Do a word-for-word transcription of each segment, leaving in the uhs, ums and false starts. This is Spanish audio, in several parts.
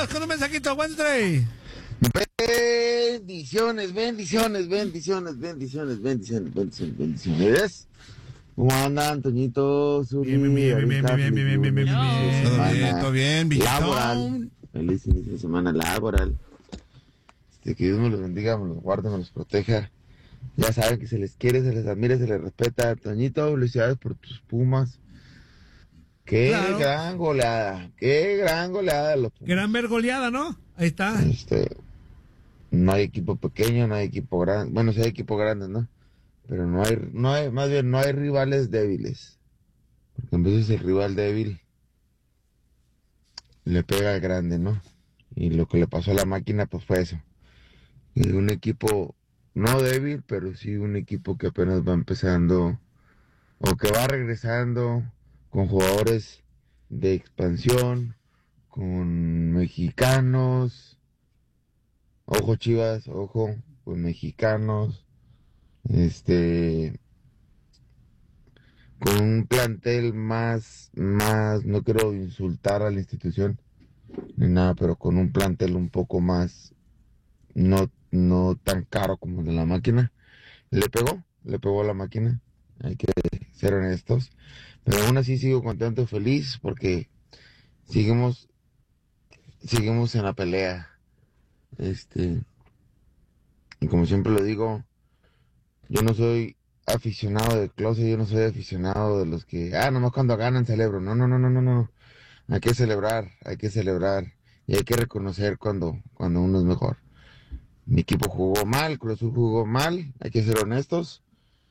Vámonos con un mensajito, Wednesday. Bendiciones, bendiciones, bendiciones, bendiciones, bendiciones, bendiciones, bendiciones. ¿Cómo andan, Toñito, Zuri? Bien, bien, bien, bien, bien, bien, bien, bien, bien, bien. Todo bien, todo bien, laboral. Feliz inicio de semana laboral. Este, que Dios me los bendiga, me los guarde, me los proteja. Ya saben que se les quiere, se les admira, se les respeta. Toñito, felicidades por tus Pumas. Qué Claro. gran goleada, qué gran goleada los Pumas. Gran ver goleada, ¿no? Ahí está. Este, no hay equipo pequeño, no hay equipo grande. Bueno, sí hay equipos grandes, ¿no? Pero no hay, no hay, más bien no hay rivales débiles. Porque en veces el rival débil le pega al grande, ¿no? Y lo que le pasó a la máquina, pues fue eso. Y un equipo no débil, pero sí un equipo que apenas va empezando o que va regresando con jugadores de expansión, con mexicanos. Ojo, Chivas, ojo, con mexicanos. Este, con un plantel más, más, no quiero insultar a la institución ni nada, pero con un plantel un poco más, no, no tan caro como el de la máquina. Le pegó, le pegó a la máquina, hay que ser honestos, pero aún así sigo contento y feliz porque seguimos, seguimos en la pelea. Este, y como siempre lo digo, yo no soy aficionado de closet, yo no soy aficionado de los que, ah, nomás cuando ganan celebro. No, no, no, no, no, no. Hay que celebrar, hay que celebrar y hay que reconocer cuando, cuando uno es mejor. Mi equipo jugó mal, Cruz Azul jugó mal, hay que ser honestos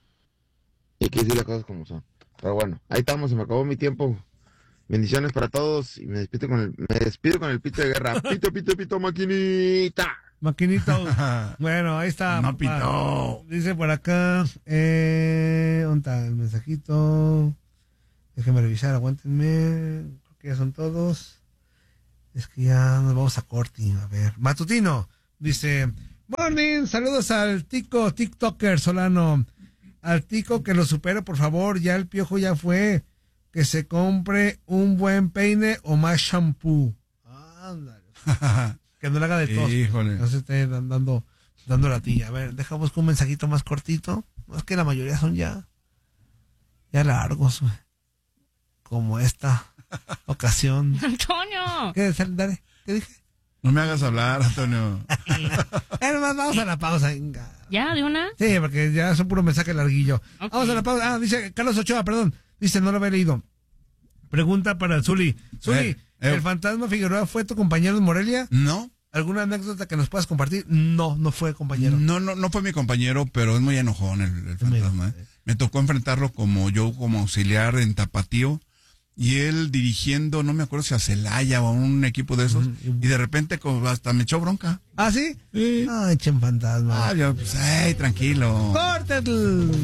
y hay que decir las cosas como son. Pero bueno, ahí estamos, se me acabó mi tiempo. Bendiciones para todos y me despido con el, me despido con el pito de guerra. Pito, pito, pito, maquinita. Maquinito. Bueno, ahí está. No pitó. Dice por acá, eh, ¿dónde está el mensajito? Déjenme revisar, aguántenme. Creo que ya son todos. Es que ya nos vamos a corte. A ver, Matutino dice, morning, saludos al tico, tiktoker Solano. Al tico que lo supere, por favor, ya el piojo ya fue. Que se compre un buen peine o más shampoo. Ándale. Que no le haga de tos. Híjole. No se esté dando, dando la tilla. A ver, dejamos con un mensajito más cortito. No, es que la mayoría son ya, ya largos, güey. Como esta ocasión. ¡Antonio! ¿Qué, dale, ¿qué dije? No me hagas hablar, Antonio. Eh, nomás vamos a la pausa. Venga. ¿Ya, de una? Sí, porque ya son puro mensaje larguillo. Okay. Vamos a la pausa. Ah, dice Carlos Ochoa, perdón. Dice, no lo había leído. Pregunta para el Zuli. Zuli, Eh, eh. ¿el fantasma Figueroa fue tu compañero en Morelia? No, ¿Alguna anécdota que nos puedas compartir? No, no fue compañero. no, no, no fue mi compañero, pero es muy enojón el, el fantasma. ¿eh? Me tocó enfrentarlo como yo, como auxiliar en Tapatío, y él dirigiendo, no me acuerdo si a Celaya o a un equipo de esos, y de repente como hasta me echó bronca. ¿Ah, sí? Sí. Ay, chen fantasma. Ah, yo, pues, ay, tranquilo. ¡Córtate!